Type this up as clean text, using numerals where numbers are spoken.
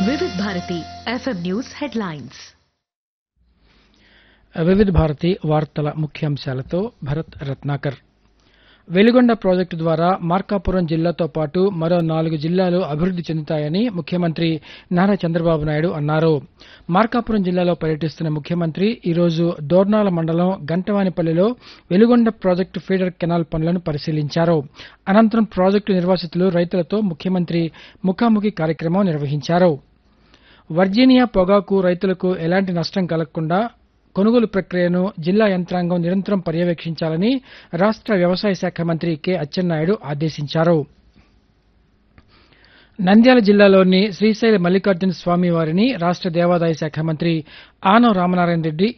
వివిధ Bharati FM news headlines. వివిధ భారతి వార్తల ముఖ్యాంశాలతో భరత్ రత్నాకర్. వెలిగొండ ప్రాజెక్టు ద్వారా మార్కాపురం జిల్లాతో పాటు మరో 4 జిల్లాలు అభివృద్ది చెందుతాయని ముఖ్యమంత్రి నారా చంద్రబాబు నాయుడు అన్నారు. మార్కాపురం జిల్లాలో పర్యటిస్తున్న ముఖ్యమంత్రి ఈరోజు దోర్నాల మండలం గంటవానిపల్లిలో వెలిగొండ ప్రాజెక్టు ఫీడర్ కెనాల్ పనులను పరిశీలించారు. అనంతరం ప్రాజెక్టు నిర్వాసితులు రైతులతో ముఖ్యమంత్రి ముఖాముఖి కార్యక్రమం నిర్వహించారు. వర్జీనియా పొగాకు రైతులకు ఎలాంటి నష్టం కలగకుండా కొనుగోలు ప్రక్రియను జిల్లా యంత్రాంగం నిరంతరం పర్యవేక్షించాలని రాష్ట వ్యవసాయ శాఖ మంత్రి కె అచ్చెన్నాయుడు ఆదేశించారు. నంద్యాల జిల్లాలోని శ్రీశైల మల్లికార్జున స్వామి వారిని రాష్ట దేవాదాయ శాఖ మంత్రి ఆనం రామనారాయణ రెడ్డి